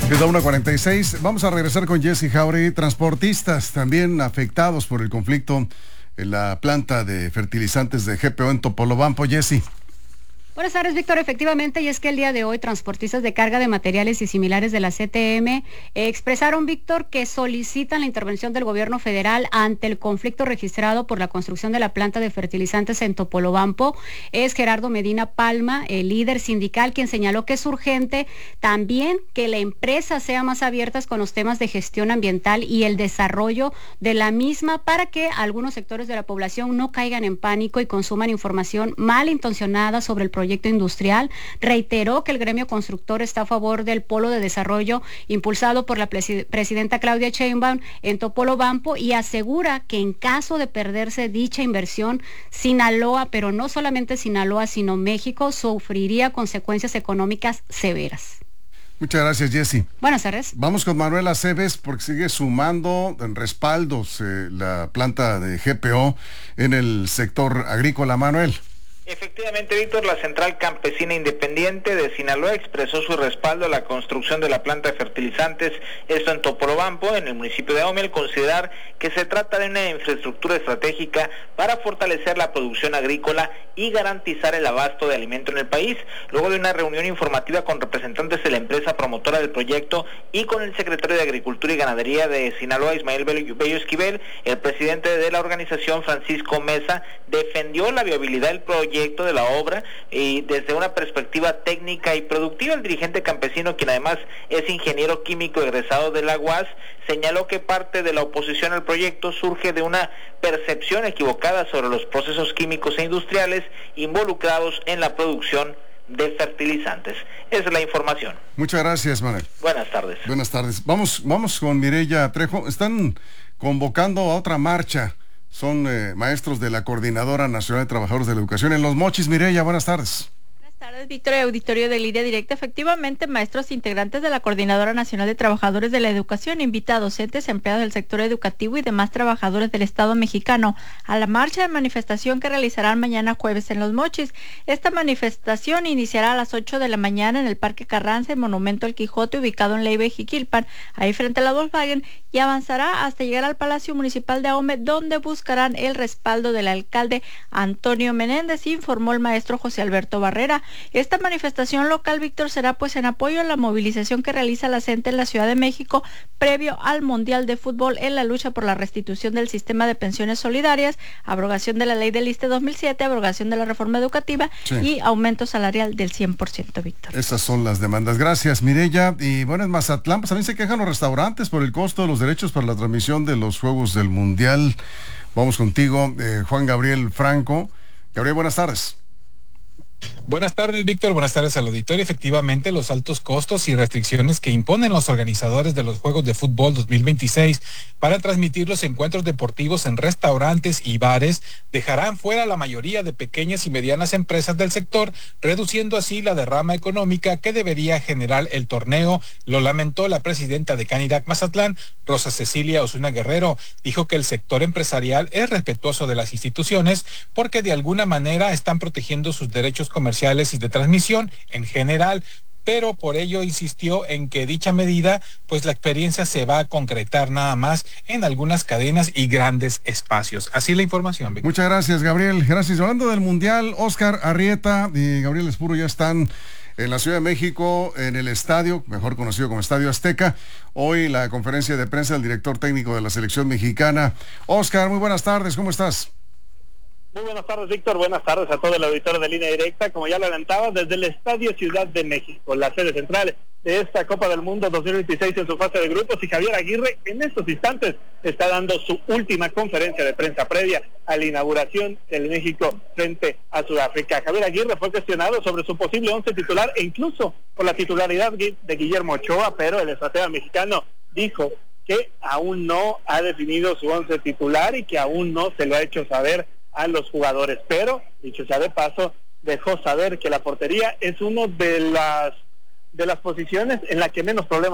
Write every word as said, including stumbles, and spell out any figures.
Es la una cuarenta y seis. Vamos a regresar con Jesse Jauregui. Transportistas también afectados por el conflicto en la planta de fertilizantes de G P O en Topolobampo. Jesse. Buenas tardes, Víctor. Efectivamente, y es que el día de hoy transportistas de carga de materiales y similares de la C T M eh, expresaron, Víctor, que solicitan la intervención del gobierno federal ante el conflicto registrado por la construcción de la planta de fertilizantes en Topolobampo. Es Gerardo Medina Palma, el líder sindical, quien señaló que es urgente también que la empresa sea más abierta con los temas de gestión ambiental y el desarrollo de la misma para que algunos sectores de la población no caigan en pánico y consuman información malintencionada sobre el proyecto proyecto industrial. Reiteró que el gremio constructor está a favor del polo de desarrollo impulsado por la presidenta Claudia Sheinbaum en Topolobampo y asegura que en caso de perderse dicha inversión, Sinaloa, pero no solamente Sinaloa, sino México, sufriría consecuencias económicas severas. Muchas gracias, Jessy. Buenas tardes. Vamos con Manuel Aceves porque sigue sumando en respaldos eh, la planta de G P O en el sector agrícola. Manuel. Efectivamente, Víctor, la Central Campesina Independiente de Sinaloa expresó su respaldo a la construcción de la planta de fertilizantes, esto en Topolobampo, en el municipio de Ahome, al considerar que se trata de una infraestructura estratégica para fortalecer la producción agrícola y garantizar el abasto de alimento en el país. Luego de una reunión informativa con representantes de la empresa promotora del proyecto y con el secretario de Agricultura y Ganadería de Sinaloa, Ismael Bello Esquivel, el presidente de la organización, Francisco Mesa, defendió la viabilidad del proyecto de la obra y desde una perspectiva técnica y productiva. El dirigente campesino, quien además es ingeniero químico egresado de la U A S, señaló que parte de la oposición al proyecto surge de una percepción equivocada sobre los procesos químicos e industriales involucrados en la producción de fertilizantes. Esa es la información. Muchas gracias, Manuel. Buenas tardes. Buenas tardes. Vamos, vamos con Mireya Trejo. Están convocando a otra marcha. Son eh, maestros de la Coordinadora Nacional de Trabajadores de la Educación en Los Mochis. Mireya, buenas tardes. Buenas tardes, Víctor, y auditorio de Línea Directa. Efectivamente, maestros integrantes de la Coordinadora Nacional de Trabajadores de la Educación invita a docentes, empleados del sector educativo y demás trabajadores del Estado mexicano a la marcha de manifestación que realizarán mañana jueves en Los Mochis. Esta manifestación iniciará a las ocho de la mañana en el Parque Carranza, el Monumento al Quijote, ubicado en Leiva y Jiquilpan, ahí frente a la Volkswagen, y avanzará hasta llegar al Palacio Municipal de Ahome, donde buscarán el respaldo del alcalde Antonio Menéndez, informó el maestro José Alberto Barrera. Esta manifestación local, Víctor, será pues en apoyo a la movilización que realiza la C E N T E en la Ciudad de México previo al Mundial de Fútbol en la lucha por la restitución del sistema de pensiones solidarias, abrogación de la ley del ISSSTE dos mil siete, abrogación de la reforma educativa sí. y aumento salarial del cien por ciento, Víctor. Esas son las demandas. Gracias, Mireya. Y bueno, en Mazatlán pues también se quejan los restaurantes por el costo de los derechos para la transmisión de los Juegos del Mundial. Vamos contigo, eh, Juan Gabriel Franco. Gabriel, buenas tardes. Buenas tardes, Víctor. Buenas tardes al auditorio. Efectivamente, los altos costos y restricciones que imponen los organizadores de los Juegos de Fútbol dos mil veintiséis para transmitir los encuentros deportivos en restaurantes y bares dejarán fuera la mayoría de pequeñas y medianas empresas del sector, reduciendo así la derrama económica que debería generar el torneo. Lo lamentó la presidenta de Canirac Mazatlán, Rosa Cecilia Osuna Guerrero. Dijo que el sector empresarial es respetuoso de las instituciones porque de alguna manera están protegiendo sus derechos comerciales y de transmisión en general, pero por ello insistió en que dicha medida, pues la experiencia se va a concretar nada más en algunas cadenas y grandes espacios. Así la información, Víctor. Muchas gracias, Gabriel. Gracias. Hablando del Mundial, Oscar Arrieta y Gabriel Espuro ya están en la Ciudad de México, en el estadio, mejor conocido como Estadio Azteca. Hoy la conferencia de prensa del director técnico de la selección mexicana. Oscar, muy buenas tardes, ¿cómo estás? Muy buenas tardes, Víctor. Buenas tardes a todo el auditorio de Línea Directa. Como ya lo adelantaba, desde el Estadio Ciudad de México, la sede central de esta Copa del Mundo dos mil veintiséis en su fase de grupos, y Javier Aguirre en estos instantes está dando su última conferencia de prensa previa a la inauguración del México frente a Sudáfrica. Javier Aguirre fue cuestionado sobre su posible once titular e incluso por la titularidad de Guillermo Ochoa, pero el estratega mexicano dijo que aún no ha definido su once titular y que aún no se lo ha hecho saber a los jugadores, pero dicho sea de paso, dejó saber que la portería es uno de las de las posiciones en la que menos problemas